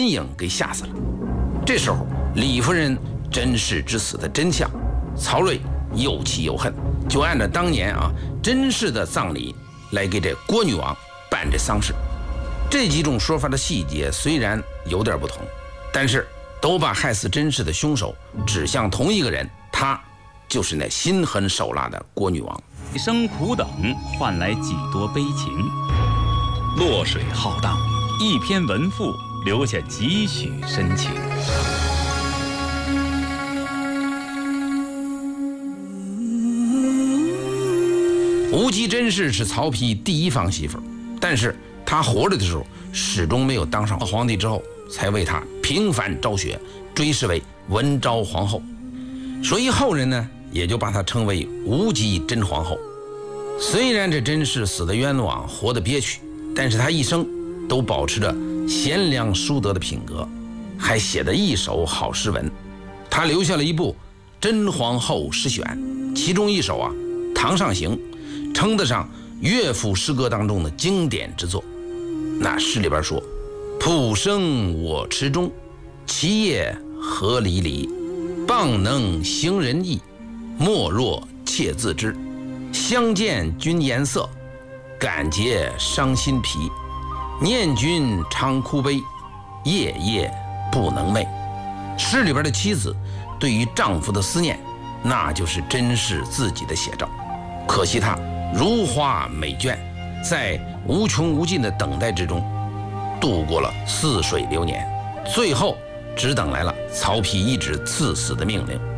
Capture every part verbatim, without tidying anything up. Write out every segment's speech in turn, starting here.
影给吓死了。这时候李夫人甄氏之死的真相，曹睿又气又恨，就按照当年啊甄氏的葬礼来给这郭女王办这丧事。这几种说法的细节虽然有点不同，但是都把害死甄氏的凶手指向同一个人，他就是那心狠手辣的郭女王。 一生苦等换来几多悲情，落水浩荡，一篇文赋留下几许深情。 无极甄氏是曹丕第一房媳妇，但是她活着的时候始终没有当上皇帝，之后才为她平反昭雪，追谥为文昭皇后，所以后人呢也就把她称为无极甄皇后。虽然这甄氏死得冤枉，活得憋屈，但是她一生都保持着贤良淑德的品格，还写了一首好诗文。她留下了一部《甄皇后诗选》，其中一首啊《堂上行》称得上乐府诗歌当中的经典之作。那诗里边说：浦生我池中，其叶何离离，傍能行人意，莫若妾自知。相见君颜色，感结伤心脾。念君常哭悲，夜夜不能寐。诗里边的妻子对于丈夫的思念，那就是甄氏自己的写照。可惜她如花美眷，在无穷无尽的等待之中度过了似水流年，最后只等来了曹丕一纸赐死的命令。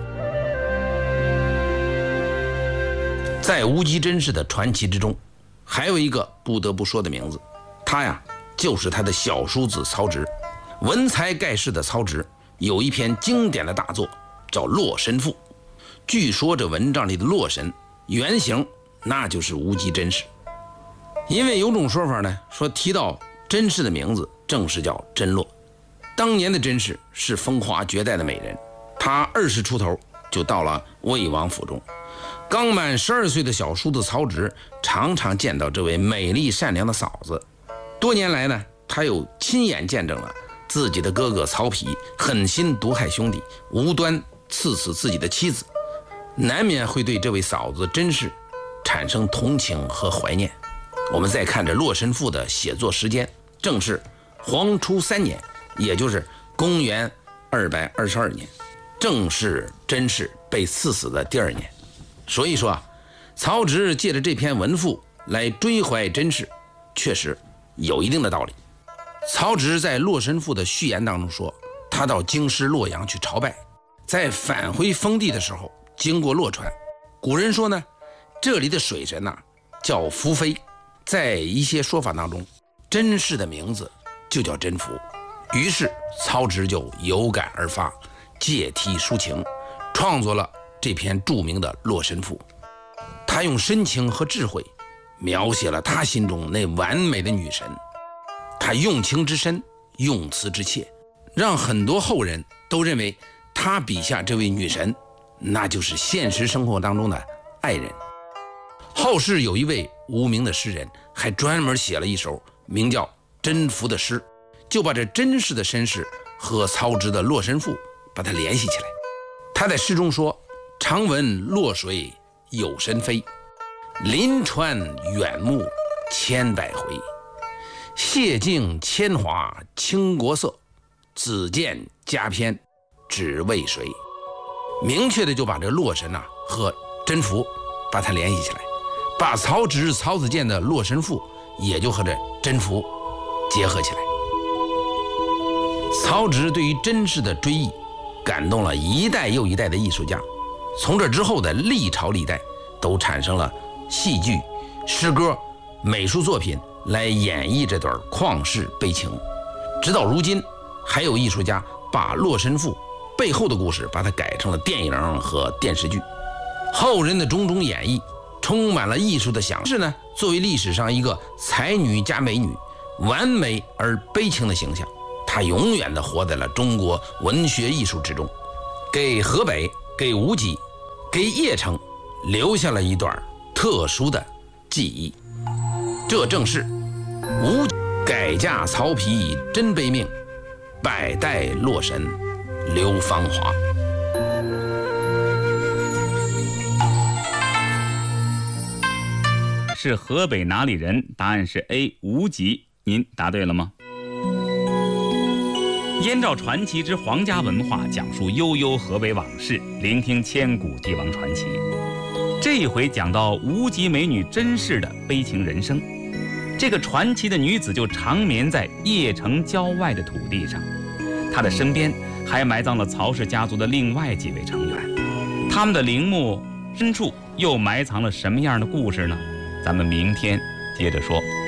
在无极甄氏的传奇之中，还有一个不得不说的名字，他呀就是他的小叔子曹植。文才盖世的曹植有一篇经典的大作叫《洛神赋》，据说这文章里的洛神原型那就是无极甄氏。因为有种说法呢，说提到甄氏的名字正是叫甄洛。当年的甄氏是风华绝代的美人，她二十出头就到了魏王府中。刚满十二岁的小叔子曹植常常见到这位美丽善良的嫂子。多年来呢，他又亲眼见证了自己的哥哥曹丕狠心毒害兄弟，无端刺死自己的妻子，难免会对这位嫂子甄氏产生同情和怀念。我们再看这《洛神赋》的写作时间，正是黄初三年，也就是公元二百二十二年，正是甄氏被刺死的第二年。所以说啊，曹植借着这篇文赋来追怀甄氏，确实有一定的道理。曹植在《洛神赋》的序言当中说，他到京师洛阳去朝拜，在返回封地的时候经过洛川。古人说呢，这里的水神呐、啊、叫福妃，在一些说法当中，甄氏的名字就叫甄宓。于是曹植就有感而发，借题抒情，创作了这篇著名的《洛神赋》。他用深情和智慧描写了他心中那完美的女神，他用情之深，用词之切，让很多后人都认为他笔下这位女神那就是现实生活当中的爱人。后世有一位无名的诗人还专门写了一首名叫《甄宓》的诗，就把这甄氏的身世和曹植的《洛神赋》把它联系起来。他在诗中说：常闻洛水有神飞，临川远目千百回。谢镜铅华倾国色，子建佳篇只为谁。明确的就把这洛神啊和甄宓把它联系起来，把曹植曹子建的《洛神赋》也就和这甄宓结合起来。曹植对于甄氏的追忆感动了一代又一代的艺术家，从这之后的历朝历代都产生了戏剧、诗歌、美术作品来演绎这段旷世悲情。直到如今，还有艺术家把《洛神赋》背后的故事把它改成了电影和电视剧。后人的种种演绎充满了艺术的想象。是呢，作为历史上一个才女加美女，完美而悲情的形象，她永远地活在了中国文学艺术之中，给河北、给无极、给邺城留下了一段特殊的记忆。这正是无改嫁曹丕真悲命， 百代洛神流芳华。 是河北哪里人？答案是 A 无极。您答对了吗？燕赵传奇之皇家文化，讲述悠悠河北往事，聆听千古帝王传奇。这一回讲到无极美女甄氏的悲情人生。这个传奇的女子就长眠在邺城郊外的土地上，她的身边还埋葬了曹氏家族的另外几位成员。他们的陵墓深处又埋藏了什么样的故事呢？咱们明天接着说。